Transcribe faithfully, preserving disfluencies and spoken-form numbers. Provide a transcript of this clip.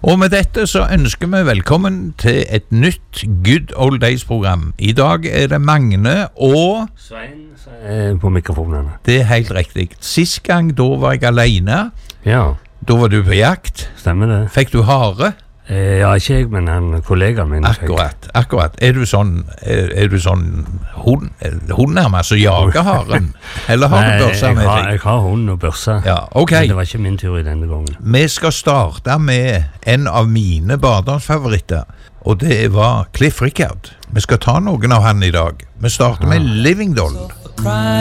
Og med dette så ønsker vi velkommen til et nytt Good Old Days-program. I dag er det Magne og Svein på mikrofonene. Det er helt riktig. Sist gang da var jeg alene. Ja. Da var du på jakt. Stemmer det. Fikk du hare? Eh, ja, ikke jeg, men han kollegaen min. Akkurat, akkurat. Er du sånn, er, er du sånn hund, hund nærmest, så jager haren? Eller har Nei, du børsa med jeg, deg? jeg har hund og børsa. Ja, ok. Men det var ikke min tur i denne gangen. Vi skal starte med en av mine barndomsfavoritter, og det var Cliff Richard. Vi skal ta noen av han i dag. Vi starter med Living Doll.